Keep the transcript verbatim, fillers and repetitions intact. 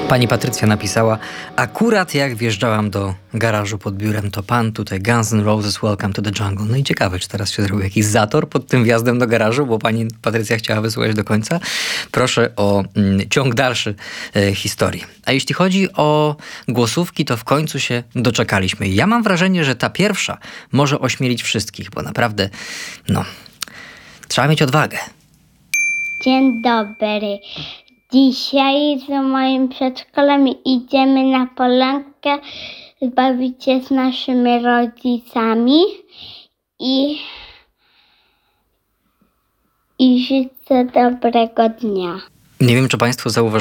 Pani Patrycja napisała: akurat jak wjeżdżałam do garażu pod biurem, to pan tutaj Guns N' Roses Welcome to the Jungle. No i ciekawe, czy teraz się zrobił jakiś zator pod tym wjazdem do garażu, bo pani Patrycja chciała wysłuchać do końca. Proszę o mm, ciąg dalszy e, historii. A jeśli chodzi o głosówki, to w końcu się doczekaliśmy. Ja mam wrażenie, że ta pierwsza może ośmielić wszystkich, bo naprawdę, no, trzeba mieć odwagę. Dzień dobry. Dzisiaj z moim przedszkolem idziemy na polankę bawić się z naszymi rodzicami i, i życzę dobrego dnia. Nie wiem, czy państwo zauważyli,